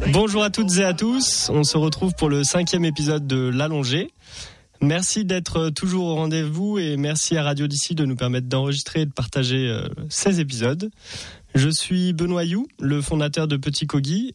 Bonjour à toutes et à tous, on se retrouve pour le 5e épisode de L'Allongé. Merci d'être toujours au rendez-vous et merci à Radio d'ici de nous permettre d'enregistrer et de partager ces épisodes. Je suis Benoît You, le fondateur de Petit Kogi,